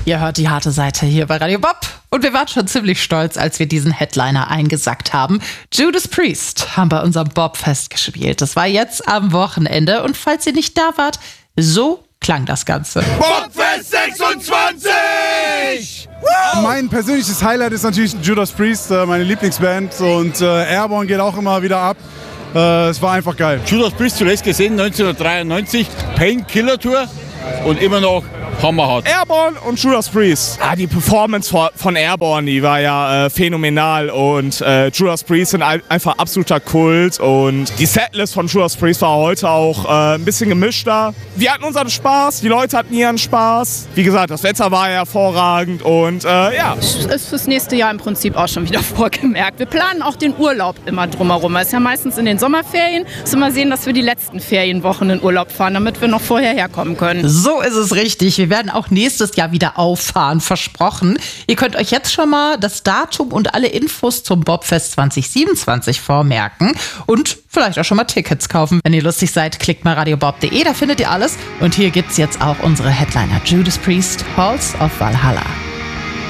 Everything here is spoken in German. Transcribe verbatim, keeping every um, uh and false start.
Ihr hört die harte Seite hier bei Radio Bob. Und wir waren schon ziemlich stolz, als wir diesen Headliner eingesackt haben. Judas Priest haben bei unserem Bobfest gespielt. Das war jetzt am Wochenende. Und falls ihr nicht da wart, so klang das Ganze. Bobfest sechsundzwanzig! Wow! Mein persönliches Highlight ist natürlich Judas Priest, meine Lieblingsband. Und äh, Airborne geht auch immer wieder ab. Äh, es war einfach geil. Judas Priest zuletzt gesehen, neunzehnhundertdreiundneunzig, Painkiller Tour und immer noch hammerhart. Airborne und Judas Priest. Ah, die Performance von Airborne, die war ja äh, phänomenal und äh, Judas Priest sind ein, einfach absoluter Kult und die Setlist von Judas Priest war heute auch äh, ein bisschen gemischter. Wir hatten unseren Spaß, die Leute hatten ihren Spaß. Wie gesagt, das Wetter war hervorragend und äh, ja. Ist fürs nächste Jahr im Prinzip auch schon wieder vorgemerkt. Wir planen auch den Urlaub immer drumherum. Es ist ja meistens in den Sommerferien. Müssen wir sehen, dass wir die letzten Ferienwochen in Urlaub fahren, damit wir noch vorher herkommen können. So ist es richtig. Wir werden auch nächstes Jahr wieder auffahren, versprochen. Ihr könnt euch jetzt schon mal das Datum und alle Infos zum Bobfest zwanzig siebenundzwanzig vormerken und vielleicht auch schon mal Tickets kaufen. Wenn ihr lustig seid, klickt mal radiobob punkt de, da findet ihr alles. Und hier gibt's jetzt auch unsere Headliner Judas Priest, Halls of Valhalla.